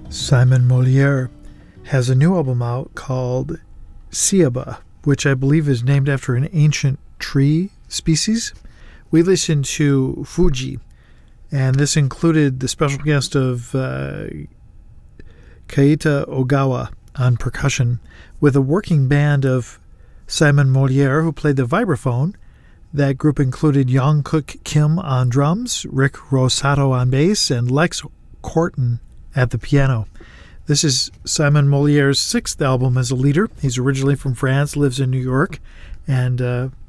Simon Moliere has a new album out called Ciaba, which I believe is named after an ancient tree species. We listened to Fuji, and this included the special guest of Keita Ogawa on percussion, with a working band of Simon Moliere, who played the vibraphone. That group included Young-Kook Kim on drums, Rick Rosato on bass, and Lex Corton at the piano. This is Simon Moliere's sixth album as a leader. He's originally from France, lives in New York, and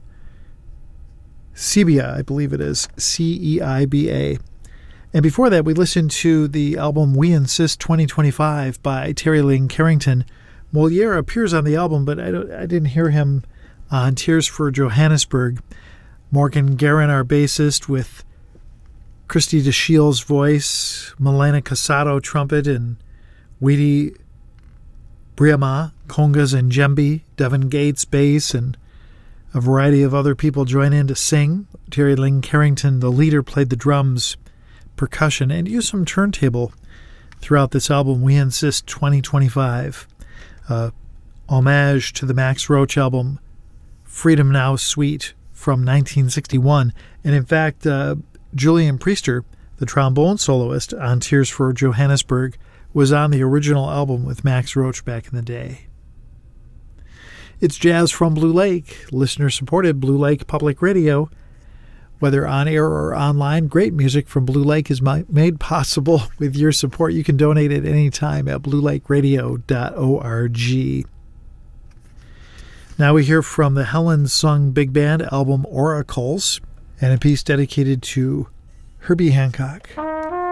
Ceiba, I believe it is, Ceiba. And before that, we listened to the album We Insist 2025 by Terry Lyng Carrington. Moliere appears on the album, but I didn't hear him on Tears for Johannesburg. Morgan Guerin, our bassist, with Christy DeShiel's voice, Milena Casado trumpet, and Weedy Briama congas and djembe, Devin Gates bass, and a variety of other people join in to sing. Terry Lyng Carrington, the leader, played the drums, percussion, and used some turntable throughout this album, We Insist 2025. Homage to the Max Roach album, Freedom Now Suite from 1961. And in fact, Julian Priester, the trombone soloist on Tears for Johannesburg, was on the original album with Max Roach back in the day. It's jazz from Blue Lake, listener-supported Blue Lake Public Radio. Whether on air or online, great music from Blue Lake is made possible with your support. You can donate at any time at bluelakeradio.org. Now we hear from the Helen Sung Big Band album Oracles, and a piece dedicated to Herbie Hancock.